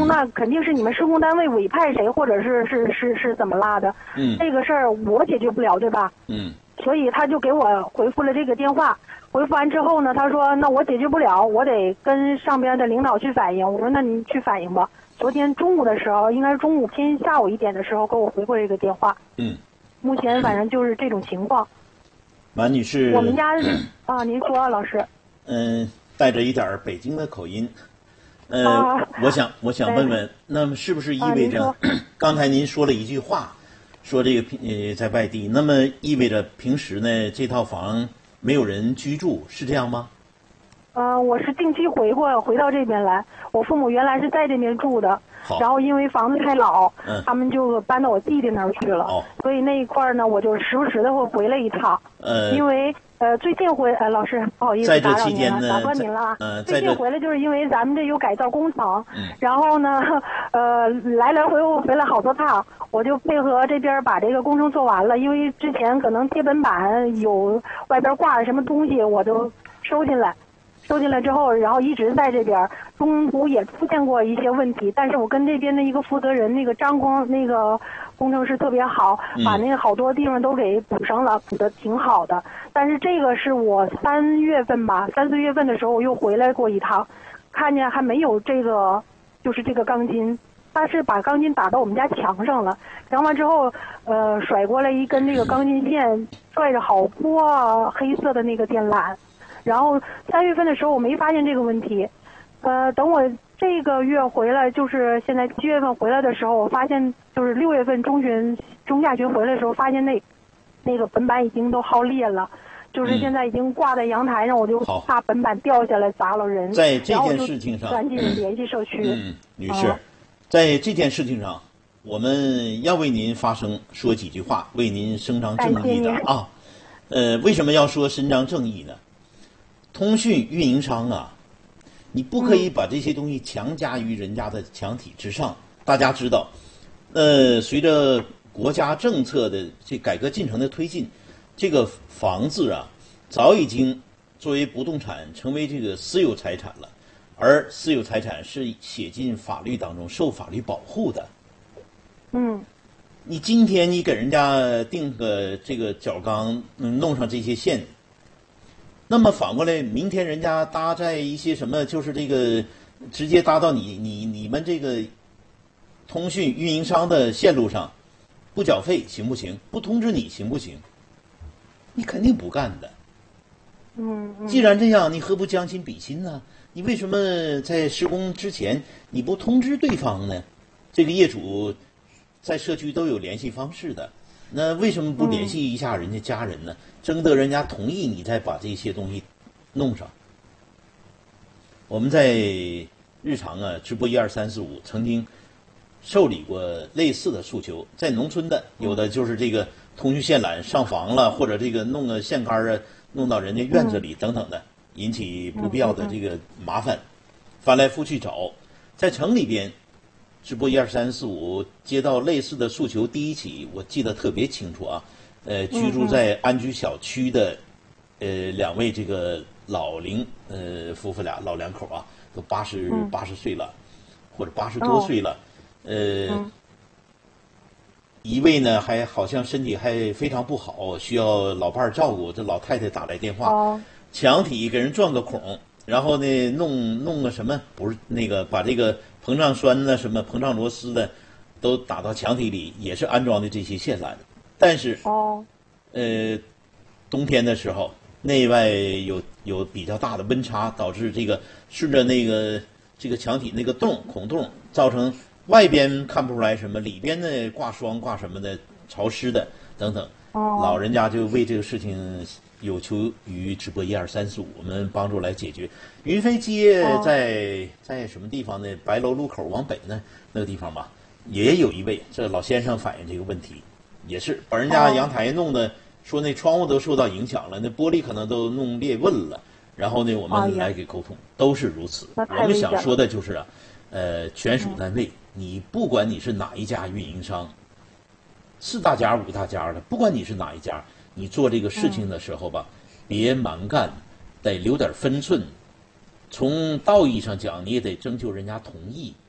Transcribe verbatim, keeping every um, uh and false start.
那肯定是你们施工单位委派谁，或者是是是是怎么拉的。 嗯， 这个事儿我解决不了，对吧？ 嗯， 所以他就给我回复了这个电话。回复完之后呢，他说那我解决不了，我得跟上边的领导去反映。我说那您去反映吧。昨天中午的时候，应该是中午偏下午一点的时候给我回过这个电话。 嗯， 目前反正就是这种情况。 马女士， 我们家啊，您说老师。 嗯，带着一点北京的口音。呃， 啊、 我想我想问问，那么是不是意味着、啊、刚才您说了一句话，说这个呃在外地，那么意味着平时呢这套房没有人居住，是这样吗？ 呃，我是定期回过回到这边来，我父母原来是在这边住的，然后因为房子太老， 嗯、 他们就搬到我弟弟那儿去了， 哦、 所以那一块呢，我就时不时的会回来一趟。 呃， 因为呃最近回呃老师不好意思打扰您了，打断您了啊。 呃， 最近回来就是因为咱们这有改造工程， 嗯、 然后呢，呃来来回回回来好多趟，我就配合这边把这个工程做完了，因为之前可能贴本板有外边挂的什么东西，我就收进来。收进来之后，然后一直在这边，中途也出现过一些问题，但是我跟这边的一个负责人，那个张工那个工程师特别好，把那个好多地方都给补上了，补的挺好的。但是这个是我三月份吧，三四月份的时候我又回来过一趟，看见还没有这个，就是这个钢筋，他是把钢筋打到我们家墙上了，墙完之后，呃，甩过来一根那个钢筋线，拽着好多黑色的那个电缆。然后三月份的时候我没发现这个问题，呃，等我这个月回来，就是现在七月份回来的时候，我发现就是六月份中旬中下旬回来的时候，发现那那个本板已经都耗裂了，就是现在已经挂在阳台上，我就怕本板掉下来砸了人。 在这件事情上， 赶紧联系社区。 嗯，女士，啊、在这件事情上，我们要为您发声，说几句话，为您伸张正义的啊。呃，为什么要说伸张正义呢？通讯运营商啊，你不可以把这些东西强加于人家的墙体之上。嗯、大家知道，呃，随着国家政策的这改革进程的推进，这个房子啊，早已经作为不动产成为这个私有财产了，而私有财产是写进法律当中，受法律保护的。 嗯， 你今天你给人家定个这个角钢，嗯，弄上这些线。那么反过来，明天人家搭在一些什么，就是这个直接搭到你你你们这个通讯运营商的线路上，不缴费行不行？不通知你行不行？你肯定不干的。 嗯， 既然这样，你何不将心比心呢？你为什么在施工之前你不通知对方呢？这个业主在社区都有联系方式的。那为什么不联系一下人家家人呢？征得人家同意，你再把这些东西弄上。我们在日常啊直播一二三四五曾经受理过类似的诉求，在农村的有的就是这个通讯线缆上房了，或者这个弄个线杆啊弄到人家院子里等等的，引起不必要的这个麻烦，翻来覆去找。在城里边。直播一二三四五接到类似的诉求，第一起我记得特别清楚啊，呃，居住在安居小区的，呃，两位这个老龄呃夫妇俩老两口啊，都八十八十岁了，或者八十多岁了，呃，一位呢还好像身体还非常不好，需要老伴儿照顾。这老太太打来电话，墙体给人钻个孔，然后呢弄弄个什么，不是那个把这个。膨胀栓呢，什么膨胀螺丝的，都打到墙体里，也是安装的这些线缆。但是， 哦， 呃，冬天的时候，内外有有比较大的温差，导致这个顺着那个这个墙体那个洞孔洞，造成外边看不出来什么，里边呢挂霜挂什么的潮湿的等等。 哦， 老人家就为这个事情有求于直播一二三四五，我们帮助来解决。云飞街在在什么地方呢？白楼路口往北呢那个地方吧，也有一位这老先生反映这个问题，也是把人家阳台弄的，说那窗户都受到影响了，那玻璃可能都弄裂纹了。然后呢，我们来给沟通，都是如此。我们想说的就是啊，呃，权属单位，你不管你是哪一家运营商，四大家五大家的，不管你是哪一家。你做这个事情的时候吧，别蛮干，得留点分寸。从道义上讲，你也得征求人家同意。